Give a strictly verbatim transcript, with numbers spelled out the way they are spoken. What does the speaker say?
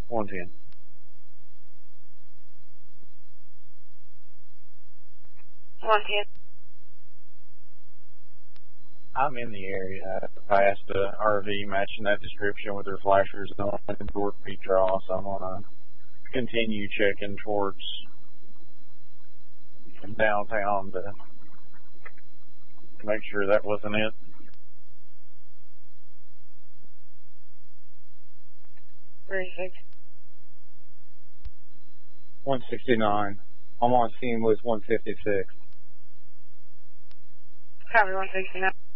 one ten. one ten. I'm in the area. I passed a R V matching that description with their flashers on and Dork Beach Draw, so I'm going to continue checking towards downtown to make sure that wasn't it. thirty-six. one sixty-nine. I'm on scene with one fifty-six. Copy one sixty-nine.